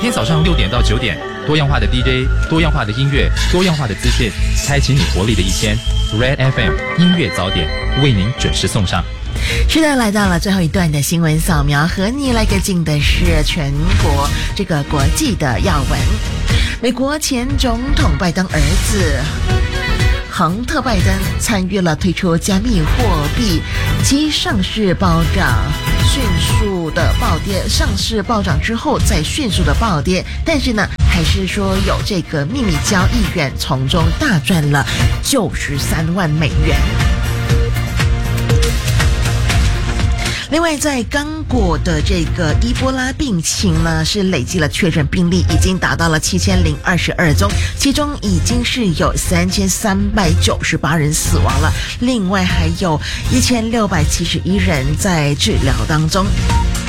天早上6点到9点，多样化的 DJ， 多样化的音乐，多样化的资讯，开启你活力的一天。Red FM 音乐早点为您准时送上。 是的，来到了最后一段的新闻扫描，和你来跟进的是全国这个国际的要闻。美国前总统拜登儿子亨特·拜登参与了推出加密货币及上市暴涨，迅速的暴跌，上市暴涨之后再迅速的暴跌，但是呢，还是说有这个秘密交易员从中大赚了93万美元。另外，在刚果的这个伊波拉病情呢，是累计了确诊病例已经达到了7022宗，其中已经是有3398人死亡了，另外还有1671人在治疗当中。